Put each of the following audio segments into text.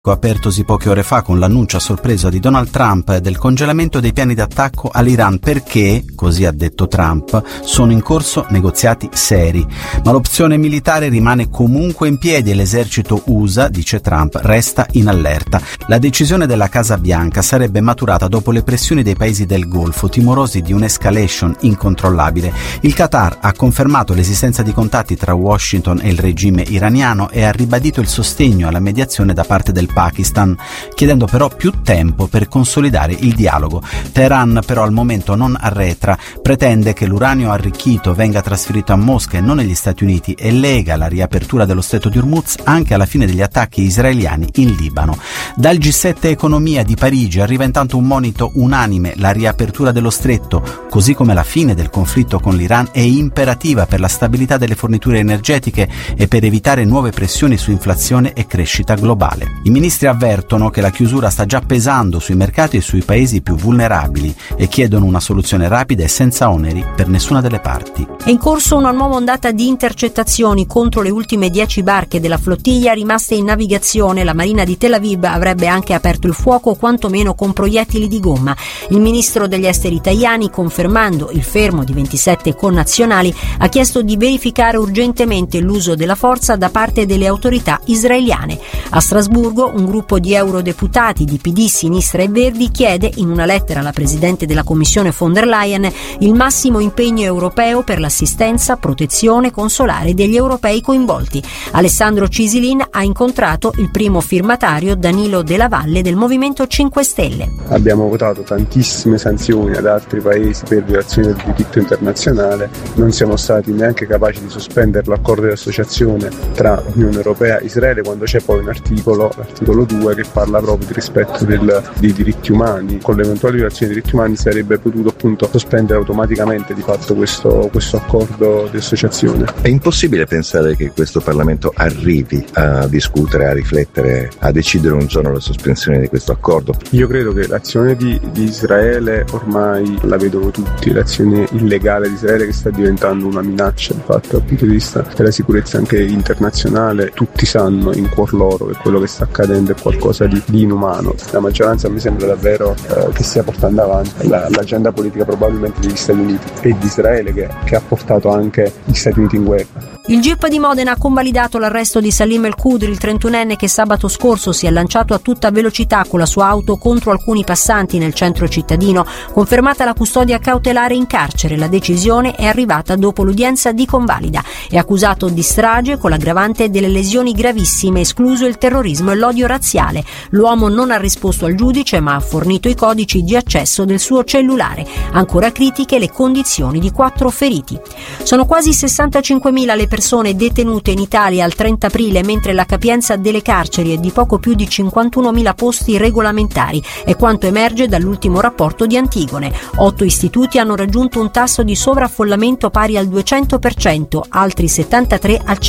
apertosi poche ore fa con l'annuncio a sorpresa di Donald Trump del congelamento dei piani d'attacco all'Iran perché, così ha detto Trump, sono in corso negoziati seri. Ma l'opzione militare rimane comunque in piedi e l'esercito USA, dice Trump, resta in allerta. La decisione della Casa Bianca sarebbe maturata dopo le pressioni dei paesi del Golfo, timorosi di un'escalation incontrollabile. Il Qatar ha confermato l'esistenza di contatti tra Washington e il regime iraniano e ha ribadito il sostegno alla mediazione da parte del Pakistan, chiedendo però più tempo per consolidare il dialogo. Teheran però al momento non arretra, pretende che l'uranio arricchito venga trasferito a Mosca e non negli Stati Uniti e lega la riapertura dello stretto di Hormuz anche alla fine degli attacchi israeliani in Libano. Dal G7 Economia di Parigi arriva intanto un monito unanime: la riapertura dello stretto, così come la fine del conflitto con l'Iran, è imperativa per la stabilità delle forniture energetiche e per evitare nuove pressioni su inflazione e crescita globale. I ministri avvertono che la chiusura sta già pesando sui mercati e sui paesi più vulnerabili e chiedono una soluzione rapida e senza oneri per nessuna delle parti. È in corso una nuova ondata di intercettazioni contro le ultime 10 barche della flottiglia rimaste in navigazione. La Marina di Tel Aviv avrebbe anche aperto il fuoco, quantomeno con proiettili di gomma. Il ministro degli esteri Tajani, confermando il fermo di 27 connazionali, ha chiesto di verificare urgentemente l'uso della forza da parte delle autorità israeliane. A Strasburgo un gruppo di eurodeputati di PD, Sinistra e Verdi chiede in una lettera alla Presidente della Commissione von der Leyen il massimo impegno europeo per l'assistenza, protezione consolare degli europei coinvolti. Alessandro Cisilin ha incontrato il primo firmatario, Danilo Della Valle, del Movimento 5 Stelle. Abbiamo votato tantissime sanzioni ad altri paesi per violazione del diritto internazionale, non siamo stati neanche capaci di sospendere l'accordo di associazione tra Unione Europea e Israele, quando c'è poi un l'articolo 2 che parla proprio di rispetto dei diritti umani. Con l'eventuale violazione dei diritti umani si sarebbe potuto appunto sospendere automaticamente di fatto questo accordo di associazione. È impossibile pensare che questo Parlamento arrivi a discutere, a riflettere, a decidere un giorno la sospensione di questo accordo? Io credo che l'azione di Israele ormai la vedono tutti, l'azione illegale di Israele che sta diventando una minaccia di fatto dal punto di vista della sicurezza anche internazionale. Tutti sanno in cuor loro che quello che sta accadendo è qualcosa di inumano. La maggioranza mi sembra davvero che stia portando avanti l'agenda politica probabilmente degli Stati Uniti e di Israele che ha portato anche gli Stati Uniti in guerra. Il GIP di Modena ha convalidato l'arresto di Salim El Khudri, il 31enne che sabato scorso si è lanciato a tutta velocità con la sua auto contro alcuni passanti nel centro cittadino. Confermata la custodia cautelare in carcere, la decisione è arrivata dopo l'udienza di convalida. È accusato di strage con l'aggravante delle lesioni gravissime, escluso il terrorismo e l'odio razziale. L'uomo non ha risposto al giudice ma ha fornito i codici di accesso del suo cellulare. Ancora critiche le condizioni di 4 feriti. Sono quasi 65.000 le persone detenute in Italia al 30 aprile, mentre la capienza delle carceri è di poco più di 51.000 posti regolamentari, è quanto emerge dall'ultimo rapporto di Antigone. 8 istituti hanno raggiunto un tasso di sovraffollamento pari al 200%, altri 73 al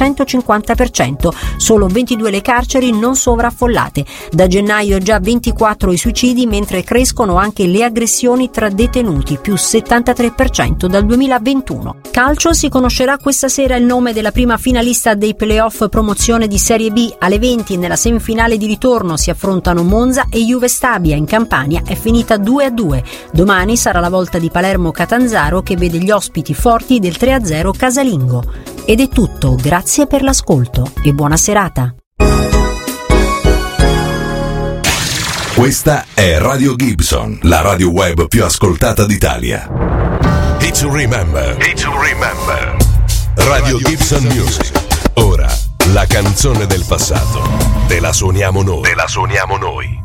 150%, solo 22 le carceri non sovraffollate. Da gennaio già 24 i suicidi, mentre crescono anche le aggressioni tra detenuti, più 73% dal 2021. Calcio, si conoscerà questa sera il nome della prima finalista dei playoff promozione di Serie B. Alle 20 nella semifinale di ritorno si affrontano Monza e Juve Stabia. In Campania è finita 2-2. Domani sarà la volta di Palermo-Catanzaro che vede gli ospiti forti del 3-0 casalingo. Ed è tutto, grazie per l'ascolto e buona serata. Questa è Radio Gibson, la radio web più ascoltata d'Italia. Hit to remember. Radio Gibson Music. Ora, la canzone del passato. Te la suoniamo noi.